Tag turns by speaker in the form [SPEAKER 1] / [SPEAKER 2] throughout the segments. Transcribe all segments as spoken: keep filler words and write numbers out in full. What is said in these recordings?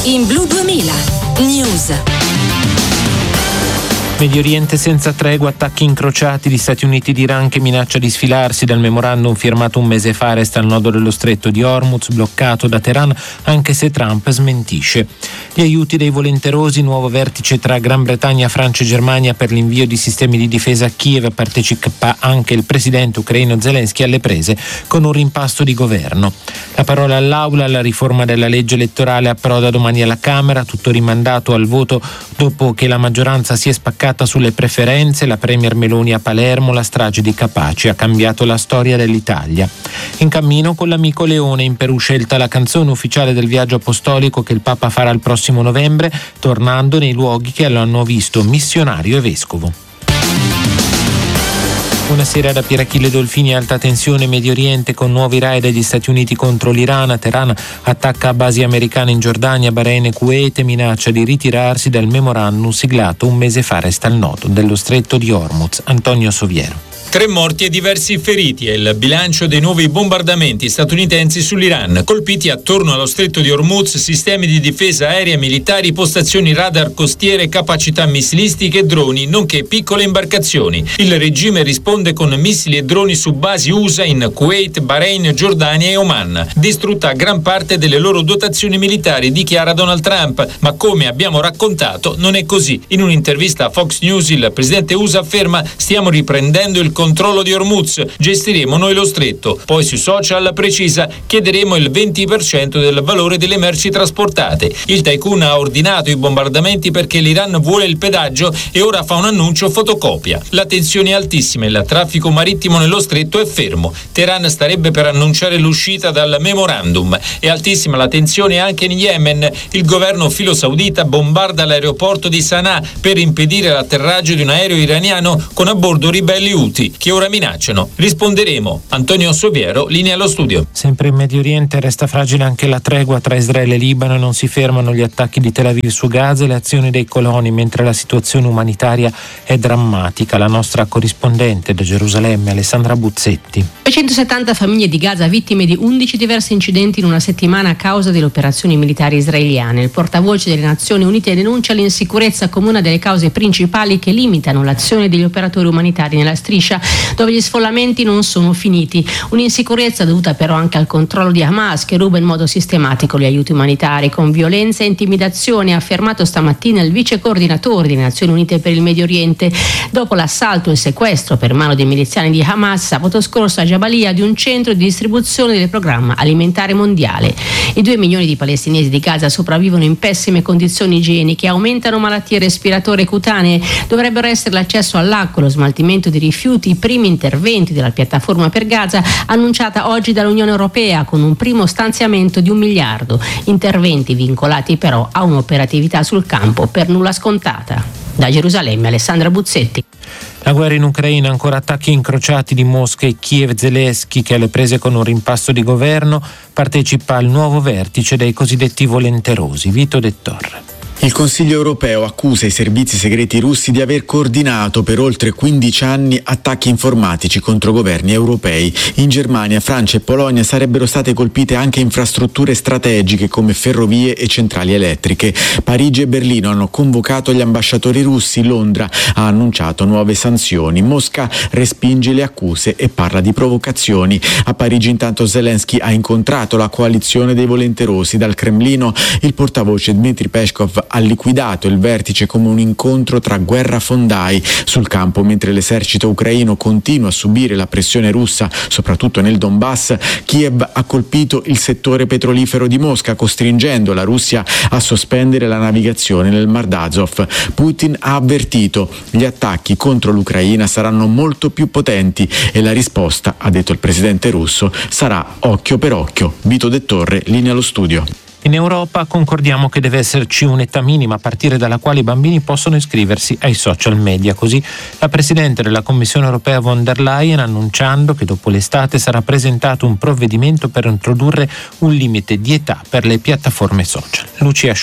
[SPEAKER 1] in Blu duemila News.
[SPEAKER 2] Medio Oriente senza tregua, attacchi incrociati di Stati Uniti ed Iran che minaccia di sfilarsi dal memorandum firmato un mese fa. Resta il nodo dello stretto di Hormuz bloccato da Teheran, anche se Trump smentisce. Gli aiuti dei volenterosi, nuovo vertice tra Gran Bretagna, Francia e Germania per l'invio di sistemi di difesa a Kiev. Partecipa anche il presidente ucraino Zelensky alle prese con un rimpasto di governo. La parola all'Aula, la riforma della legge elettorale approda domani alla Camera, tutto rimandato al voto dopo che la maggioranza si è spaccata sulle preferenze. La premier Meloni a Palermo, la strage di Capaci ha cambiato la storia dell'Italia. In cammino con l'amico Leone, in Perù scelta la canzone ufficiale del viaggio apostolico che il Papa farà il prossimo novembre, tornando nei luoghi che lo hanno visto missionario e vescovo. Buonasera da Pierachille Dolfini. Alta tensione Medio Oriente con nuovi raid degli Stati Uniti contro l'Iran. Teheran attacca a basi americane in Giordania, Bahrain e Kuwait e minaccia di ritirarsi dal memorandum siglato un mese fa. Resta il nodo dello stretto di Hormuz. Antonio Soviero.
[SPEAKER 3] Tre morti e diversi feriti è il bilancio dei nuovi bombardamenti statunitensi sull'Iran. Colpiti attorno allo stretto di Hormuz sistemi di difesa aerea militari, postazioni radar costiere, capacità missilistiche e droni, nonché piccole imbarcazioni. Il regime risponde con missili e droni su basi U S A in Kuwait, Bahrain, Giordania e Oman. Distrutta gran parte delle loro dotazioni militari, dichiara Donald Trump, ma come abbiamo raccontato non è così. In un'intervista a Fox News il presidente U S A afferma: stiamo riprendendo il controllo di Hormuz, gestiremo noi lo stretto. Poi sui social precisa: chiederemo il venti per cento del valore delle merci trasportate. Il tycoon ha ordinato i bombardamenti perché l'Iran vuole il pedaggio e ora fa un annuncio fotocopia. La tensione è altissima e il traffico marittimo nello stretto è fermo. Teheran starebbe per annunciare l'uscita dal memorandum. È altissima la tensione anche in Yemen. Il governo filo-saudita bombarda l'aeroporto di Sana'a per impedire l'atterraggio di un aereo iraniano con a bordo ribelli Houthi che ora minacciano. Risponderemo. Antonio Soviero, linea allo studio.
[SPEAKER 2] Sempre in Medio Oriente resta fragile anche la tregua tra Israele e Libano. Non si fermano gli attacchi di Tel Aviv su Gaza e le azioni dei coloni, mentre la situazione umanitaria è drammatica. La nostra corrispondente da Gerusalemme, Alessandra Buzzetti.
[SPEAKER 4] duecentosettanta famiglie di Gaza vittime di undici diversi incidenti in una settimana a causa delle operazioni militari israeliane. Il portavoce delle Nazioni Unite denuncia l'insicurezza come una delle cause principali che limitano l'azione degli operatori umanitari nella striscia, dove gli sfollamenti non sono finiti. Un'insicurezza dovuta però anche al controllo di Hamas, che ruba in modo sistematico gli aiuti umanitari con violenza e intimidazione, ha affermato stamattina il vice coordinatore delle Nazioni Unite per il Medio Oriente, dopo l'assalto e il sequestro per mano dei miliziani di Hamas sabato scorso a Jabalia di un centro di distribuzione del programma alimentare mondiale. I due milioni di palestinesi di Gaza sopravvivono in pessime condizioni igieniche, aumentano malattie respiratorie cutanee. Dovrebbero essere l'accesso all'acqua, lo smaltimento di rifiuti, i primi interventi della piattaforma per Gaza annunciata oggi dall'Unione Europea con un primo stanziamento di un miliardo. Interventi vincolati però a un'operatività sul campo per nulla scontata. Da Gerusalemme, Alessandra Buzzetti.
[SPEAKER 2] La guerra in Ucraina, ancora attacchi incrociati di Mosca e Kiev. Zelensky, che alle prese con un rimpasto di governo, partecipa al nuovo vertice dei cosiddetti volenterosi. Vito De Torre.
[SPEAKER 5] Il Consiglio europeo accusa i servizi segreti russi di aver coordinato per oltre quindici anni attacchi informatici contro governi europei. In Germania, Francia e Polonia sarebbero state colpite anche infrastrutture strategiche come ferrovie e centrali elettriche. Parigi e Berlino hanno convocato gli ambasciatori russi. Londra ha annunciato nuove sanzioni. Mosca respinge le accuse e parla di provocazioni. A Parigi intanto Zelensky ha incontrato la coalizione dei volenterosi. Dal Cremlino il portavoce Dmitry Peskov ha liquidato il vertice come un incontro tra guerrafondai. Sul campo, mentre l'esercito ucraino continua a subire la pressione russa, soprattutto nel Donbass, Kiev ha colpito il settore petrolifero di Mosca, costringendo la Russia a sospendere la navigazione nel Mar d'Azov. Putin ha avvertito: gli attacchi contro l'Ucraina saranno molto più potenti e la risposta, ha detto il presidente russo, sarà occhio per occhio. Vito De Torre, linea allo studio.
[SPEAKER 2] In Europa concordiamo che deve esserci un'età minima a partire dalla quale i bambini possono iscriversi ai social media. Così la Presidente della Commissione europea von der Leyen, annunciando che dopo l'estate sarà presentato un provvedimento per introdurre un limite di età per le piattaforme social. Lucia Scione.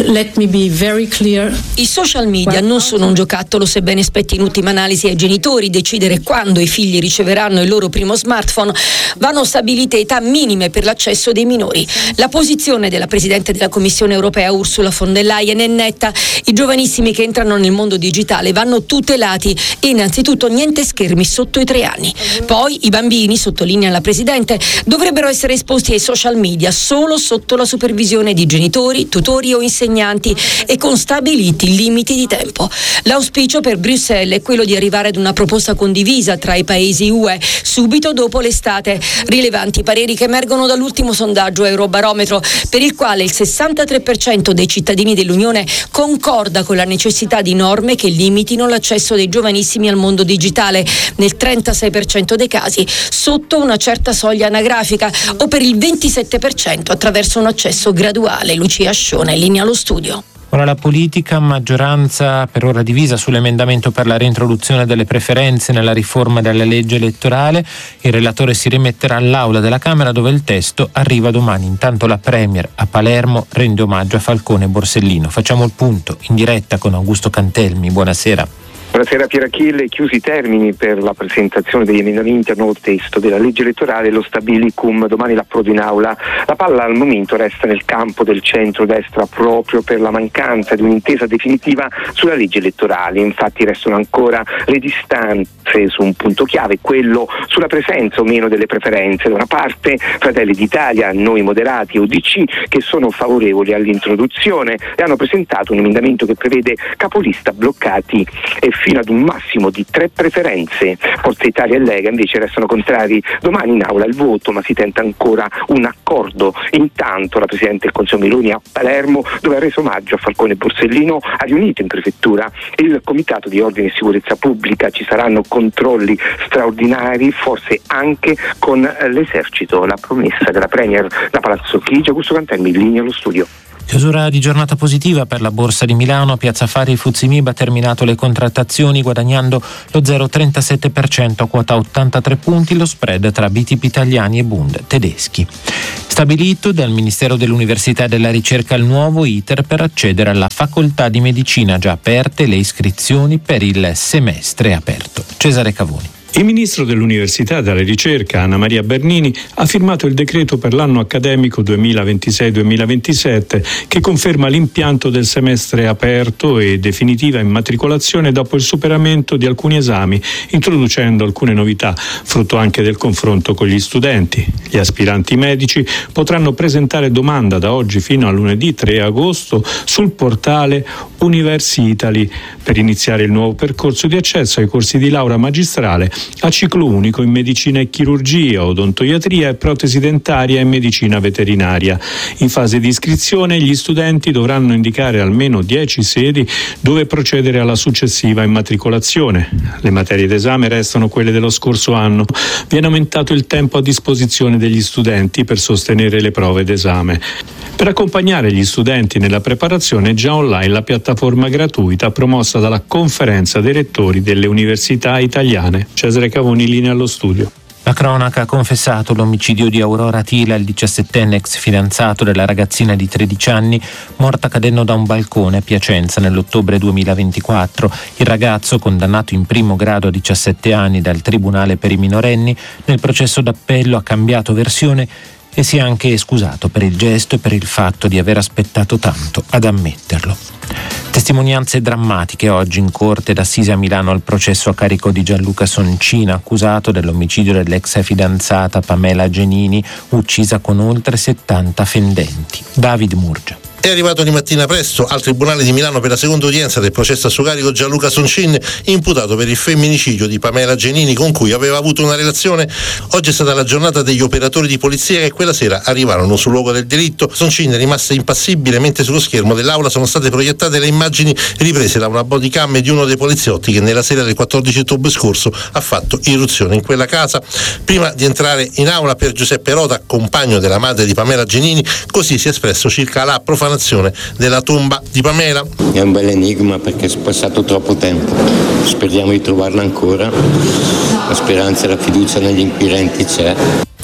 [SPEAKER 6] Let me be very clear.
[SPEAKER 7] I social media non sono un giocattolo, sebbene spetti in ultima analisi ai genitori decidere quando i figli riceveranno il loro primo smartphone. Vanno stabilite età minime per l'accesso dei minori. La posizione della Presidente della Commissione Europea Ursula von der Leyen è netta. I giovanissimi che entrano nel mondo digitale vanno tutelati. Innanzitutto niente schermi sotto i tre anni. Poi i bambini, sottolinea la Presidente, dovrebbero essere esposti ai social media solo sotto la supervisione di genitori, tutori o insegnanti e con stabiliti limiti di tempo. L'auspicio per Bruxelles è quello di arrivare ad una proposta condivisa tra i paesi U E subito dopo l'estate. Rilevanti pareri che emergono dall'ultimo sondaggio Eurobarometro, per il quale il sessantatré per cento dei cittadini dell'Unione concorda con la necessità di norme che limitino l'accesso dei giovanissimi al mondo digitale, nel trentasei per cento dei casi sotto una certa soglia anagrafica o per il ventisette per cento attraverso un accesso graduale. Lucia Scione, linea allo studio.
[SPEAKER 2] Ora la politica, maggioranza per ora divisa sull'emendamento per la reintroduzione delle preferenze nella riforma della legge elettorale. Il relatore si rimetterà all'aula della Camera dove il testo arriva domani. Intanto la Premier a Palermo rende omaggio a Falcone e Borsellino. Facciamo il punto in diretta con Augusto Cantelmi. Buonasera.
[SPEAKER 8] Buonasera Pier Achille. Chiusi i termini per la presentazione degli emendamenti al nuovo testo della legge elettorale, lo stabilicum, domani l'approdo in aula. La palla al momento resta nel campo del centro-destra proprio per la mancanza di un'intesa definitiva sulla legge elettorale. Infatti restano ancora le distanze su un punto chiave, quello sulla presenza o meno delle preferenze. Da una parte Fratelli d'Italia, Noi Moderati e U D C che sono favorevoli all'introduzione e hanno presentato un emendamento che prevede capolista bloccati e fino ad un massimo di tre preferenze. Forza Italia e Lega invece restano contrari. Domani in aula il voto, ma si tenta ancora un accordo. Intanto la Presidente del Consiglio Meloni a Palermo, dove ha reso omaggio a Falcone e Borsellino, ha riunito in prefettura il Comitato di Ordine e Sicurezza Pubblica. Ci saranno controlli straordinari, forse anche con l'esercito. La promessa della Premier da Palazzo Chigi. Augusto Cantelmi, in linea allo studio.
[SPEAKER 2] Chiusura di giornata positiva per la Borsa di Milano. Piazza Affari Fuzzi Mib ha terminato le contrattazioni guadagnando lo zero virgola trentasette per cento a quota ottantatré punti, lo spread tra B T P italiani e Bund tedeschi. Stabilito dal Ministero dell'Università e della Ricerca il nuovo iter per accedere alla facoltà di medicina, già aperte le iscrizioni per il semestre aperto. Cesare Cavoni.
[SPEAKER 9] Il ministro dell'Università e della Ricerca, Anna Maria Bernini, ha firmato il decreto per l'anno accademico duemilaventisei duemilaventisette che conferma l'impianto del semestre aperto e definitiva immatricolazione dopo il superamento di alcuni esami, introducendo alcune novità, frutto anche del confronto con gli studenti. Gli aspiranti medici potranno presentare domanda da oggi fino a lunedì tre agosto sul portale Universi Italy per iniziare il nuovo percorso di accesso ai corsi di laurea magistrale a ciclo unico in medicina e chirurgia, odontoiatria e protesi dentaria e medicina veterinaria. In fase di iscrizione gli studenti dovranno indicare almeno dieci sedi dove procedere alla successiva immatricolazione. Le materie d'esame restano quelle dello scorso anno. Viene aumentato il tempo a disposizione degli studenti per sostenere le prove d'esame. Per accompagnare gli studenti nella preparazione è già online la piattaforma gratuita promossa dalla Conferenza dei Rettori delle Università Italiane. Cesare Cavoni, linea allo studio.
[SPEAKER 2] La cronaca ha confessato l'omicidio di Aurora Tila, il diciassettenne ex fidanzato della ragazzina di tredici anni, morta cadendo da un balcone a Piacenza nell'ottobre duemilaventiquattro. Il ragazzo, condannato in primo grado a diciassette anni dal Tribunale per i minorenni, nel processo d'appello ha cambiato versione e si è anche scusato per il gesto e per il fatto di aver aspettato tanto ad ammetterlo. Testimonianze drammatiche oggi in corte d'assise a Milano al processo a carico di Gianluca Soncina, accusato dell'omicidio dell'ex fidanzata Pamela Genini, uccisa con oltre settanta fendenti. David Murgia.
[SPEAKER 10] È arrivato di mattina presto al Tribunale di Milano per la seconda udienza del processo a suo carico Gianluca Soncin, imputato per il femminicidio di Pamela Genini con cui aveva avuto una relazione. Oggi è stata la giornata degli operatori di polizia che quella sera arrivarono sul luogo del delitto. Soncin è rimasta impassibile mentre sullo schermo dell'aula sono state proiettate le immagini riprese da una bodycam di uno dei poliziotti che nella sera del quattordici ottobre scorso ha fatto irruzione in quella casa. Prima di entrare in aula, per Giuseppe Rota, compagno della madre di Pamela Genini, così si è espresso circa la profanazione della tomba di Pamela.
[SPEAKER 11] È un bel enigma perché è passato troppo tempo, speriamo di trovarla ancora, la speranza e la fiducia negli inquirenti c'è.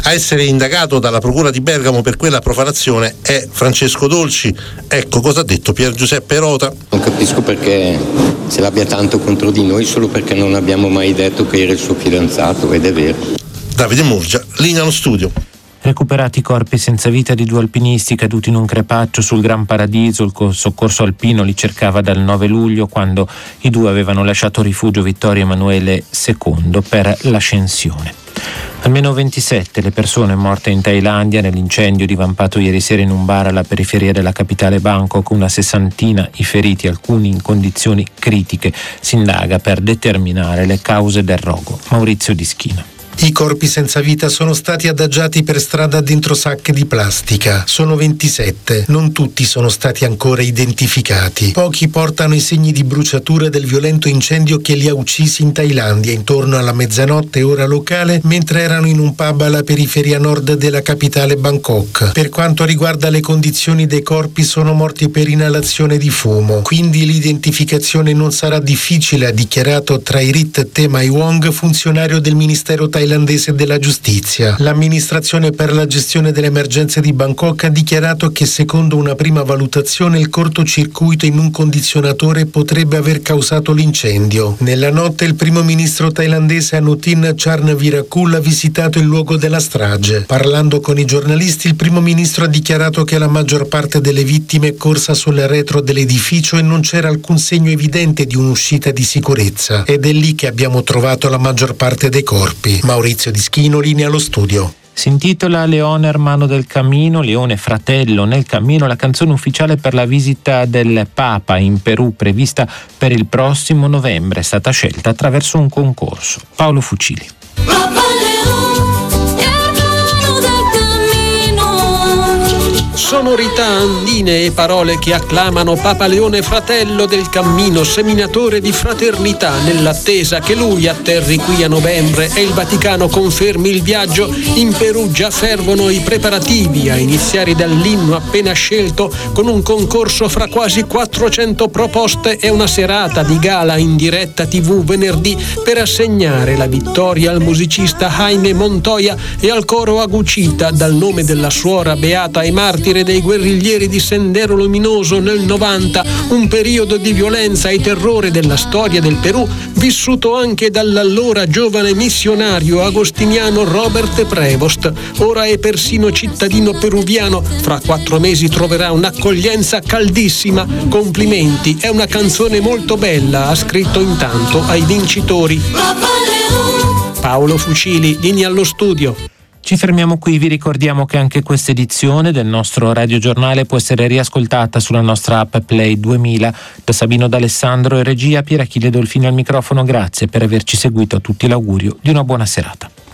[SPEAKER 10] A essere indagato dalla Procura di Bergamo per quella profanazione è Francesco Dolci. Ecco cosa ha detto Pier Giuseppe Rota.
[SPEAKER 11] Non capisco perché se l'abbia tanto contro di noi solo perché non abbiamo mai detto che era il suo fidanzato, ed è vero.
[SPEAKER 10] Davide Murgia, linea allo studio.
[SPEAKER 2] Recuperati i corpi senza vita di due alpinisti caduti in un crepaccio sul Gran Paradiso. Il soccorso alpino li cercava dal nove luglio, quando i due avevano lasciato rifugio Vittorio Emanuele secondo per l'ascensione. Almeno ventisette le persone morte in Thailandia nell'incendio divampato ieri sera in un bar alla periferia della capitale Bangkok, una sessantina i feriti, alcuni in condizioni critiche. Si indaga per determinare le cause del rogo. Maurizio Dischino.
[SPEAKER 12] I corpi senza vita sono stati adagiati per strada dentro sacche di plastica. Sono ventisette. Non tutti sono stati ancora identificati. Pochi portano i segni di bruciatura del violento incendio che li ha uccisi in Thailandia intorno alla mezzanotte ora locale, mentre erano in un pub alla periferia nord della capitale Bangkok. Per quanto riguarda le condizioni dei corpi, sono morti per inalazione di fumo. Quindi l'identificazione non sarà difficile, ha dichiarato Trairit Temai Wong, funzionario del Ministero thailandese della giustizia. L'amministrazione per la gestione delle emergenze di Bangkok ha dichiarato che secondo una prima valutazione il cortocircuito in un condizionatore potrebbe aver causato l'incendio. Nella notte il primo ministro thailandese Anutin Charnvirakul ha visitato il luogo della strage. Parlando con i giornalisti, il primo ministro ha dichiarato che la maggior parte delle vittime è corsa sul retro dell'edificio e non c'era alcun segno evidente di un'uscita di sicurezza. Ed è lì che abbiamo trovato la maggior parte dei corpi. Maurizio Dischino, linea allo studio.
[SPEAKER 2] Si intitola Leone Hermano del Cammino, Leone Fratello nel Cammino, la canzone ufficiale per la visita del Papa in Perù prevista per il prossimo novembre. È stata scelta attraverso un concorso. Paolo Fucili.
[SPEAKER 13] Sonorità andine e parole che acclamano Papa Leone Fratello del Cammino, seminatore di fraternità, nell'attesa che lui atterri qui a novembre e il Vaticano confermi il viaggio. In Perù già fervono i preparativi, a iniziare dall'inno appena scelto, con un concorso fra quasi quattrocento proposte e una serata di gala in diretta tivù venerdì per assegnare la vittoria al musicista Jaime Montoya e al coro Agucita, dal nome della suora beata e martire dei guerriglieri di Sendero Luminoso nel novanta, un periodo di violenza e terrore della storia del Perù, vissuto anche dall'allora giovane missionario agostiniano Robert Prevost. Ora è persino cittadino peruviano, fra quattro mesi troverà un'accoglienza caldissima. Complimenti, è una canzone molto bella, ha scritto intanto ai vincitori. Paolo Fucili, linea allo studio.
[SPEAKER 2] Ci fermiamo qui, vi ricordiamo che anche questa edizione del nostro radiogiornale può essere riascoltata sulla nostra app Play duemila. Da Sabino D'Alessandro e regia, Pier Achille Dolfini al microfono, grazie per averci seguito, a tutti l'augurio di una buona serata.